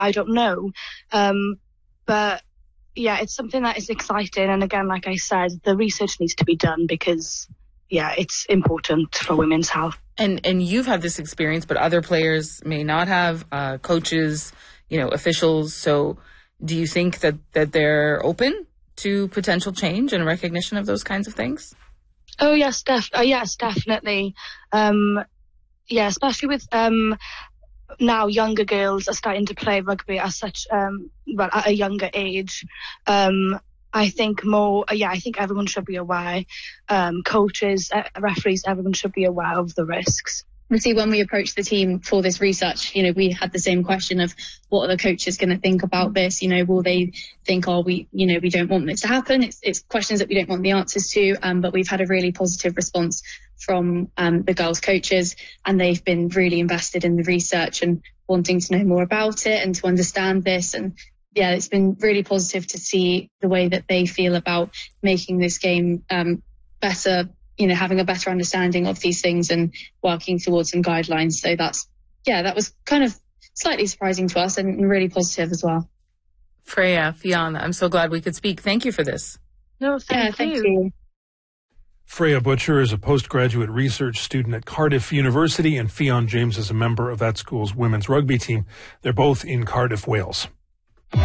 I don't know. But yeah, it's something that is exciting. And again, like I said, the research needs to be done because, yeah, it's important for women's health. And you've had this experience, but other players may not have, coaches, officials. So do you think that they're open to potential change and recognition of those kinds of things? Oh, yes, yes, definitely. Especially with now younger girls are starting to play rugby at such, at a younger age. I think I think everyone should be aware. Coaches, referees, everyone should be aware of the risks. Obviously, when we approached the team for this research, we had the same question of what are the coaches going to think about this? Will they think, we don't want this to happen? It's questions that we don't want the answers to. But we've had a really positive response from the girls' coaches, and they've been really invested in the research and wanting to know more about it and to understand this. And yeah, it's been really positive to see the way that they feel about making this game better. Having a better understanding of these things and working towards some guidelines. So that was kind of slightly surprising to us and really positive as well. Freya, Fionn, I'm so glad we could speak. Thank you for this. No, thank you. Freya Butcher is a postgraduate research student at Cardiff University, and Fionn James is a member of that school's women's rugby team. They're both in Cardiff, Wales.